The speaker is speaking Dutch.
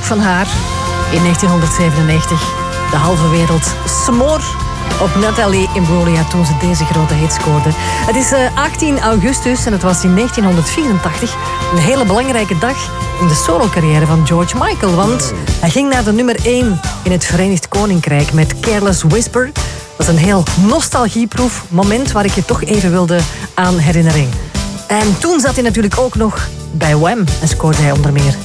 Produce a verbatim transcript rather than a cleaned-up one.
van haar in negentienhonderdzevenennegentig. De halve wereld smoor op Natalie Imbruglia toen ze deze grote hit scoorde. Het is uh, achttien augustus en het was in negentienhonderdvierentachtig een hele belangrijke dag in de solo-carrière van George Michael. Want hij ging naar de nummer één in het Verenigd Koninkrijk met Careless Whisper. Dat is een heel nostalgieproef moment waar ik je toch even wilde aan herinneren. En toen zat hij natuurlijk ook nog bij Wham en scoorde hij onder meer